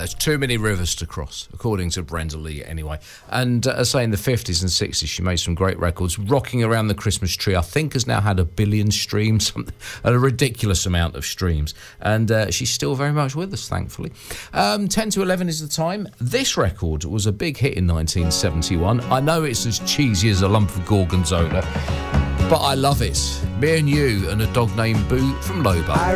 there's too many rivers to cross, according to Brenda Lee, anyway. And as I say, in the 50s and 60s, she made some great records. Rocking Around the Christmas Tree, I think, has now had 1 billion streams, a ridiculous amount of streams. And she's still very much with us, thankfully. 10 to 11 is the time. This record was a big hit in 1971. I know it's as cheesy as a lump of gorgonzola, but I love it. Me and You and A Dog Named Boo from Lobo.